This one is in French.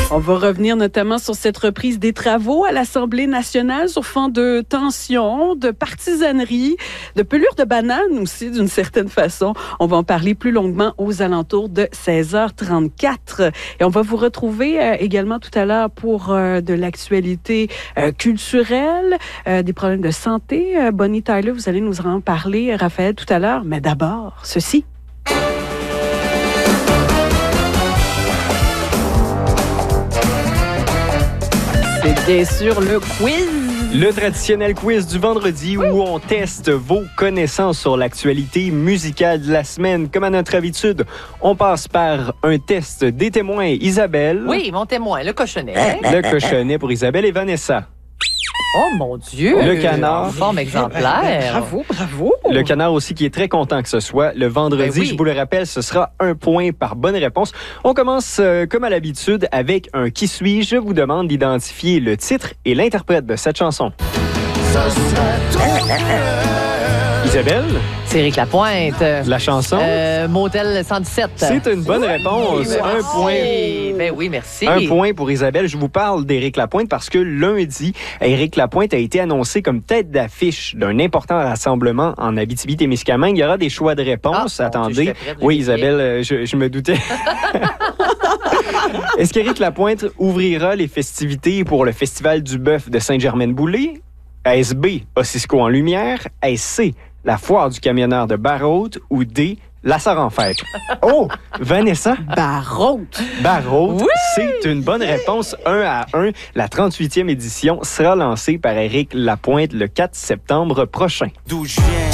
On va revenir notamment sur cette reprise des travaux à l'Assemblée nationale sur fond de tension, de partisanerie, de pelure de banane aussi d'une certaine façon. On va en parler plus longuement aux alentours de 16h34. Et on va vous retrouver également tout à l'heure pour de l'actualité culturelle, des problèmes de santé. Bonnie Tyler, vous allez nous en parler, Raphaël, tout à l'heure. Mais d'abord, ceci. C'est bien sûr le quiz. Le traditionnel quiz du vendredi où on teste vos connaissances sur l'actualité musicale de la semaine. Comme à notre habitude, on passe par un test des témoins. Isabelle. Oui, mon témoin, le cochonnet. Le cochonnet pour Isabelle et Vanessa. Oh mon Dieu! Le canard. Forme exemplaire. Bravo, bravo. Le canard aussi qui est très content que ce soit le vendredi. Ben oui. Je vous le rappelle, ce sera 1 point par bonne réponse. On commence comme à l'habitude avec un qui suis-je. Je vous demande d'identifier le titre et l'interprète de cette chanson. Isabelle, C'est Éric Lapointe. la chanson. Motel 117. C'est une bonne réponse. Merci. 1 point. Ben oui, merci. 1 point pour Isabelle. Je vous parle d'Éric Lapointe parce que lundi, Éric Lapointe a été annoncé comme tête d'affiche d'un important rassemblement en Abitibi-Témiscamingue. Il y aura des choix de réponse. Ah, mon Dieu, Attendez. j'étais prête de Oui, vérifier. Isabelle, je me doutais. Est-ce qu'Éric Lapointe ouvrira les festivités pour le Festival du bœuf de Saint-Germain-de-Boulay? Est-ce B, Ossisco en lumière? Est-ce C, la foire du camionneur de Barrault? Ou D, la Sarre en fête? Oh, Vanessa? Barraute. Barrault, Oui! c'est une bonne réponse. 1-1. La 38e édition sera lancée par Éric Lapointe le 4 septembre prochain. D'où je viens,